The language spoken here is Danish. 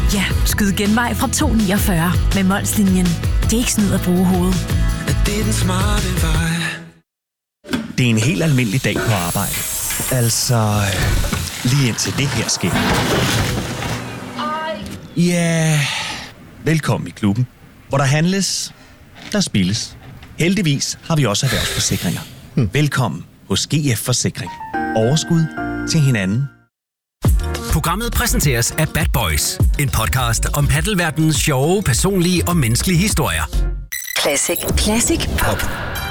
Ja, skyd genvej fra 249 med Molslinjen. Det er ikke snyd at bruge hovedet. Det er den smarte vej. Det er en helt almindelig dag på arbejde. Altså, lige indtil det her sker. Ja, velkommen i klubben, hvor der handles, der spilles. Heldigvis har vi også erhvervsforsikringer. Velkommen hos GF Forsikring. Overskud til hinanden. Programmet præsenteres af Bad Boys. En podcast om paddelverdenens sjove, personlige og menneskelige historier. Classic. Classic Pop.